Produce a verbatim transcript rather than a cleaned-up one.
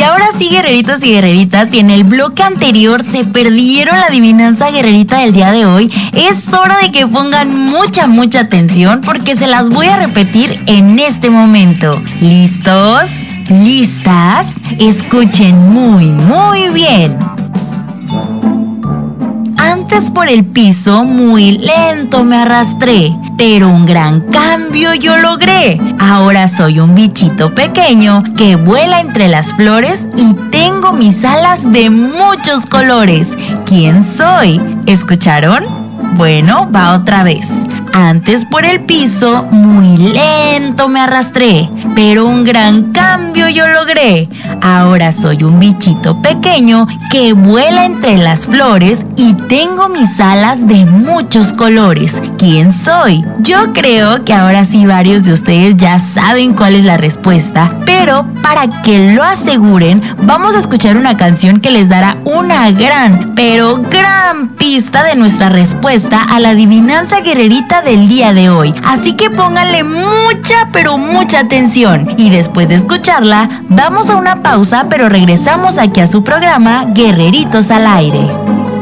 ahora sí, guerreritos y guerreritas, si en el bloque anterior se perdieron la adivinanza guerrerita del día de hoy, es hora de que pongan mucha, mucha atención porque se las voy a repetir en este momento. ¿Listos? ¿Listas? Escuchen muy, muy bien. Antes por el piso muy lento me arrastré, pero un gran cambio yo logré. Ahora soy un bichito pequeño que vuela entre las flores y tengo mis alas de muchos colores. ¿Quién soy? ¿Escucharon? Bueno, va otra vez. Antes por el piso muy lento me arrastré, pero un gran cambio yo logré. Ahora soy un bichito pequeño que vuela entre las flores y tengo mis alas de muchos colores. ¿Quién soy? Yo creo que ahora sí varios de ustedes ya saben cuál es la respuesta, pero para que lo aseguren, vamos a escuchar una canción que les dará una gran, pero gran pista de nuestra respuesta a la adivinanza guerrerita del día de hoy. Así que pónganle mucha, pero mucha atención. Y después de escucharla, vamos a una pausa, pero regresamos aquí a su programa Guerreritos al Aire.